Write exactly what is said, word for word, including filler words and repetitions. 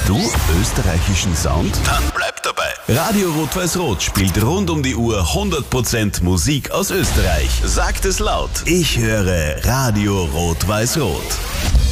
du österreichischen Sound? Dann bleib dabei. Radio Rot-Weiß-Rot spielt rund um die Uhr hundert Prozent Musik aus Österreich. Sagt es laut. Ich höre Radio Rot-Weiß-Rot.